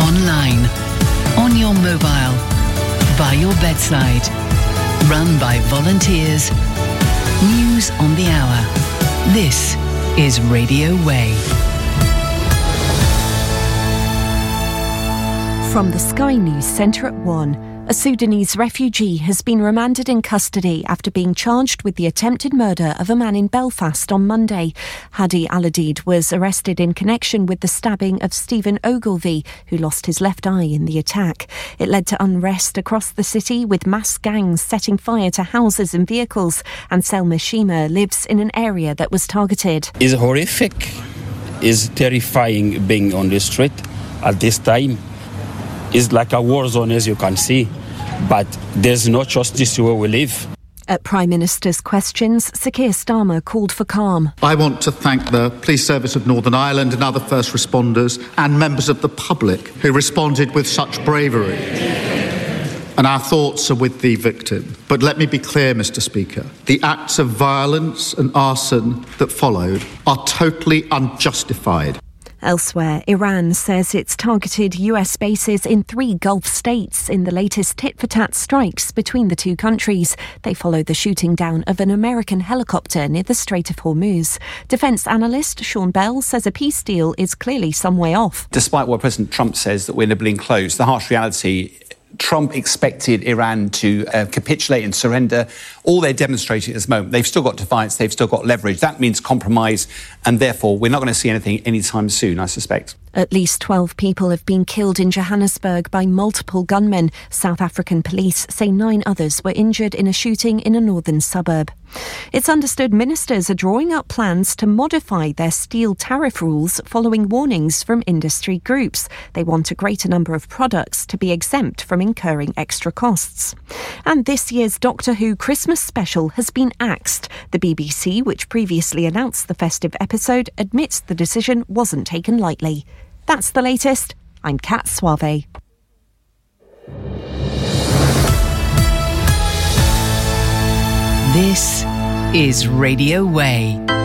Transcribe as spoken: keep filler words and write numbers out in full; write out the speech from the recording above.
online, on your mobile, by your bedside. Run by volunteers. News on the hour. This is Radio Way. From the Sky News Centre at one, a Sudanese refugee has been remanded in custody after being charged with the attempted murder of a man in Belfast on Monday. Hadi Al-Adid was arrested in connection with the stabbing of Stephen Ogilvie, who lost his left eye in the attack. It led to unrest across the city, with mass gangs setting fire to houses and vehicles, and Selma Shima lives in an area that was targeted. It's horrific. It's terrifying being on the street at this time. It's like a war zone, as you can see, but there's no justice where we live. At Prime Minister's questions, Sir Keir Starmer called for calm. I want to thank the Police Service of Northern Ireland and other first responders and members of the public who responded with such bravery. And our thoughts are with the victim. But let me be clear, Mr Speaker, the acts of violence and arson that followed are totally unjustified. Elsewhere, Iran says it's targeted U S bases in three Gulf states in the latest tit-for-tat strikes between the two countries. They follow the shooting down of an American helicopter near the Strait of Hormuz. Defence analyst Sean Bell says a peace deal is clearly some way off. Despite what President Trump says that we're nibbling close, the harsh reality, Trump expected Iran to uh, capitulate and surrender. All they're demonstrating at this moment, they've still got defiance, they've still got leverage. That means compromise, and therefore we're not going to see anything anytime soon, I suspect. At least twelve people have been killed in Johannesburg by multiple gunmen. South African police say nine others were injured in a shooting in a northern suburb. It's understood ministers are drawing up plans to modify their steel tariff rules following warnings from industry groups. They want a greater number of products to be exempt from incurring extra costs. And this year's Doctor Who Christmas special has been axed. The B B C, which previously announced the festive episode, admits the decision wasn't taken lightly. That's the latest. I'm Kat Suave. This is Radio Way.